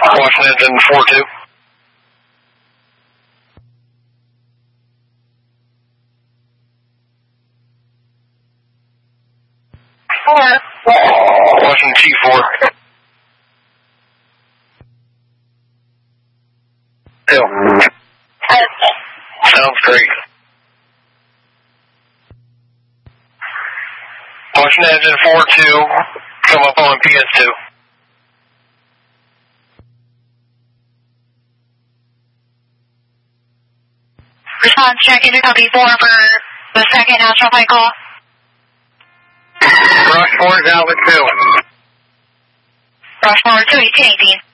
Washington engine 4-2. Washington T4. Hill. Sounds great. Washington engine 4-2. Come up on PS2. Response check intercom 4 for the second national flight call. Rushmore is Alvin 2. Rushmore 21818.